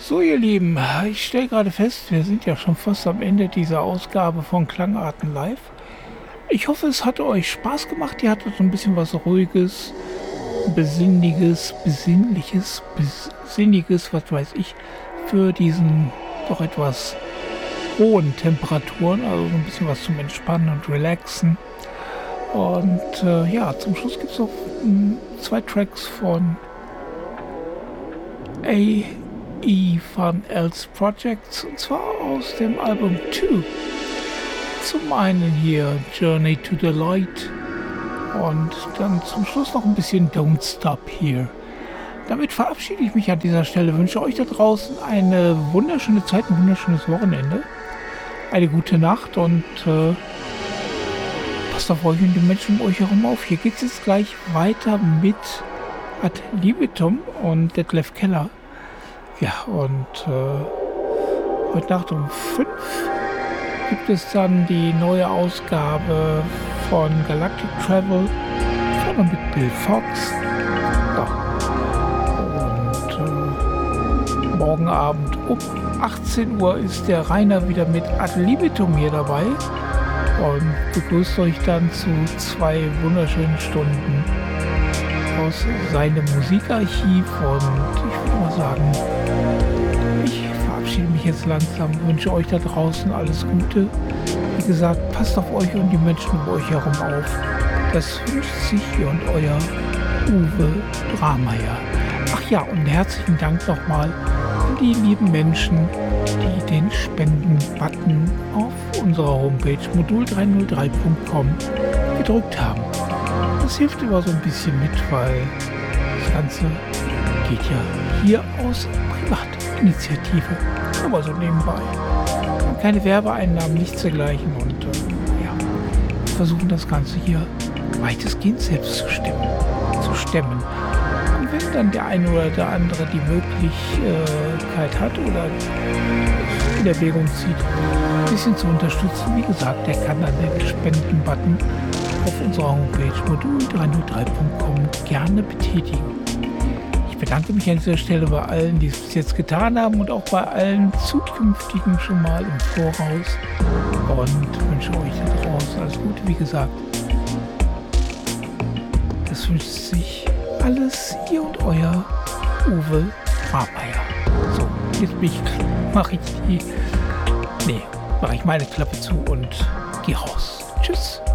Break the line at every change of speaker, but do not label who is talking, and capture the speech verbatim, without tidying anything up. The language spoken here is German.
So, ihr Lieben, ich stelle gerade fest, wir sind ja schon fast am Ende dieser Ausgabe von Klangarten Live. Ich hoffe, es hat euch Spaß gemacht. Ihr hattet so ein bisschen was Ruhiges, Besinnliches, Besinnliches, Besinniges, was weiß ich, für diesen doch etwas hohen Temperaturen. Also so ein bisschen was zum Entspannen und Relaxen. Und äh, ja, zum Schluss gibt es noch mh, zwei Tracks von A E Fun Else Projects, und zwar aus dem Album two. Zum einen hier Journey to the Light und dann zum Schluss noch ein bisschen Don't Stop Here. Damit verabschiede ich mich an dieser Stelle, wünsche euch da draußen eine wunderschöne Zeit, ein wunderschönes Wochenende, eine gute Nacht und äh, passt auf euch und die Menschen um euch herum auf. Hier geht es jetzt gleich weiter mit Ad Libitum und Detlef Keller. Ja, und äh, heute Nacht um fünf gibt es dann die neue Ausgabe von Galactic Travel, vorne mit Bill Fox. Ja. Und äh, morgen Abend um achtzehn Uhr ist der Rainer wieder mit Ad Libitum hier dabei und begrüßt euch dann zu zwei wunderschönen Stunden aus seinem Musikarchiv. Und ich würde mal sagen, ich verabschiede mich jetzt langsam, wünsche euch da draußen alles Gute. Wie gesagt, passt auf euch und die Menschen um euch herum auf. Das wünscht sich ihr und euer Uwe Drameyer. Ach ja, und herzlichen Dank nochmal an die lieben Menschen, die den Spenden-Button auf unserer Homepage modul dreihundertdrei punkt com gedrückt haben. Das hilft immer so ein bisschen mit, weil das Ganze geht ja hier aus Privatinitiative, aber so nebenbei. Und keine Werbeeinnahmen, nichts dergleichen. Und äh, ja, wir versuchen das Ganze hier weitestgehend selbst zu stemmen. Zu stemmen. Und wenn dann der eine oder der andere die Möglichkeit hat oder in Erwägung zieht, ein bisschen zu unterstützen, wie gesagt, der kann dann den Spenden-Button auf unserer Homepage modul dreihundertdrei punkt com gerne betätigen. Ich bedanke mich an dieser Stelle bei allen, die es bis jetzt getan haben und auch bei allen zukünftigen schon mal im Voraus und wünsche euch da draußen alles Gute. Wie gesagt, das wünscht sich alles ihr und euer Uwe Drameyer. So, jetzt bin ich, mache ich die, nee, mache ich meine Klappe zu und gehe raus. Tschüss.